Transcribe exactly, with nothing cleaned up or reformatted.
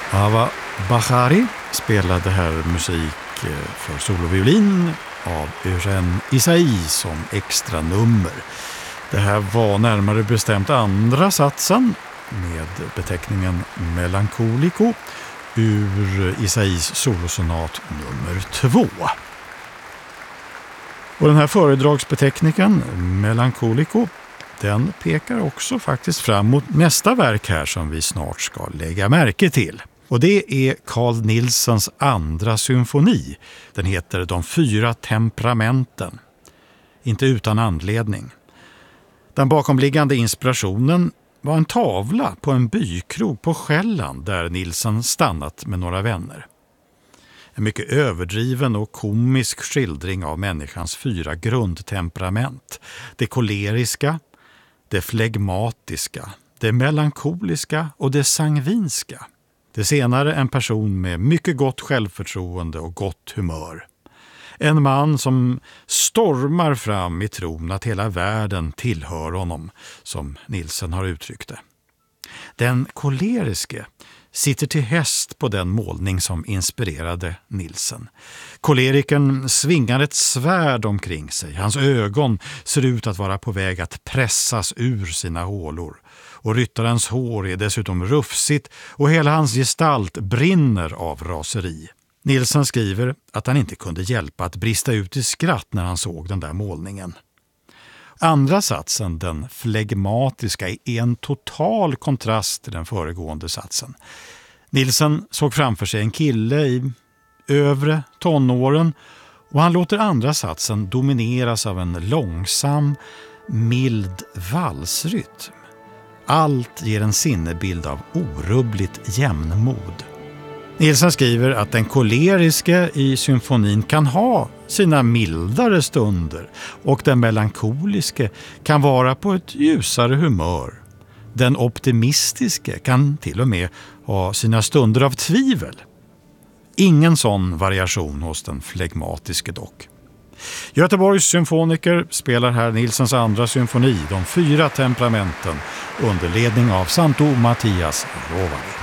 Ava Bachari spelade här musik för soloviolin av Eugène Ysaÿe som extra nummer. Det här var närmare bestämt andra satsen med beteckningen Melancolico ur Ysaÿes solosonat nummer två. Och den här föredragsbeteckningen Melancolico, den pekar också faktiskt fram mot nästa verk här som vi snart ska lägga märke till. Och det är Carl Nielsens andra symfoni. Den heter De fyra temperamenten. Inte utan anledning. Den bakomliggande inspirationen var en tavla på en bykrog på Själland där Nielsen stannat med några vänner. En mycket överdriven och komisk skildring av människans fyra grundtemperament. Det koleriska, det flegmatiska, det melankoliska och det sangvinska. Det senare en person med mycket gott självförtroende och gott humör. En man som stormar fram i tron att hela världen tillhör honom, som Nielsen har uttryckt det. Den koleriske sitter till häst på den målning som inspirerade Nielsen. Koleriken svingar ett svärd omkring sig. Hans ögon ser ut att vara på väg att pressas ur sina hålor. Och ryttarens hår är dessutom rufsigt och hela hans gestalt brinner av raseri. Nielsen skriver att han inte kunde hjälpa att brista ut i skratt när han såg den där målningen. Andra satsen, den flegmatiska, är en total kontrast till den föregående satsen. Nielsen såg framför sig en kille i övre tonåren och han låter andra satsen domineras av en långsam, mild valsrytm. Allt ger en sinnebild av orubbligt jämnmod. Nielsen skriver att den koleriske i symfonin kan ha sina mildare stunder och den melankoliske kan vara på ett ljusare humör. Den optimistiske kan till och med ha sina stunder av tvivel. Ingen sån variation hos den flegmatiske dock. Göteborgs symfoniker spelar här Nielsens andra symfoni, De fyra temperamenten, under ledning av Santo Mattias Rovani.